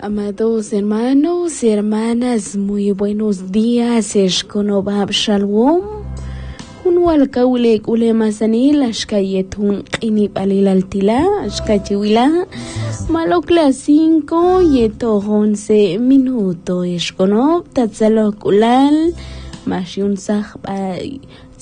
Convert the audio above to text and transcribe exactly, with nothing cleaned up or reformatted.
Amados hermanos y hermanas, muy buenos días. Eshkonobab Shalom. Hunwal kaulek ulema sanil ashkayetun inip alilaltila ashkachiwila malokla cinco yeto once minuto. Eshkonob tatzalokulal mashyun sahbay